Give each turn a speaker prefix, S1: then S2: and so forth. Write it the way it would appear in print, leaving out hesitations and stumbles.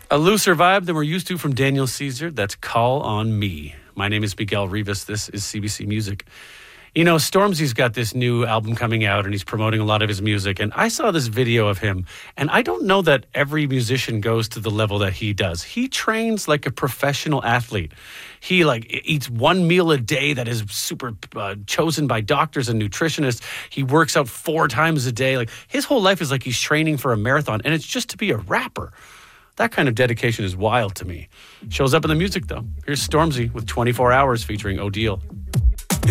S1: A looser vibe than we're used to from Daniel Caesar. That's Call on Me. My name is Miguel Rivas. This is CBC Music. You know, Stormzy's got this new album coming out and he's promoting a lot of his music. And I saw this video of him, and I don't know that every musician goes to the level that he does. He trains like a professional athlete. He eats one meal a day that is super chosen by doctors and nutritionists. He works out 4 times a day. Like, his whole life is like he's training for a marathon, and it's just to be a rapper. That kind of dedication is wild to me. Shows up in the music, though. Here's Stormzy with 24 Hours featuring Odile.